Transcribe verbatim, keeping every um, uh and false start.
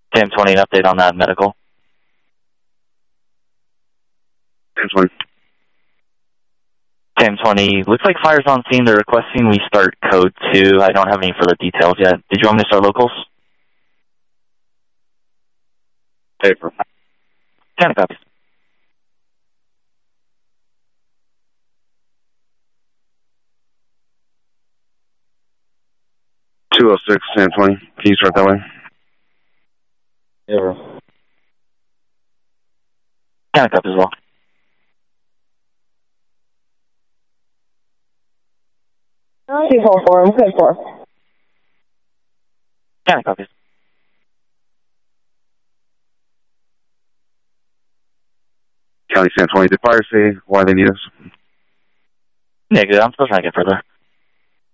ten twenty, an update on that medical. ten twenty. ten twenty, looks like fire's on scene. They're requesting we start code two. I don't have any further details yet. Did you want me to start locals? Paper. ten copies. two oh six, ten twenty. Can you start that way? Yeah. ten copies as well. two four four, I'm good for. ten copies. County San twenty, did fire say why they need us? Negative, I'm still trying to get further.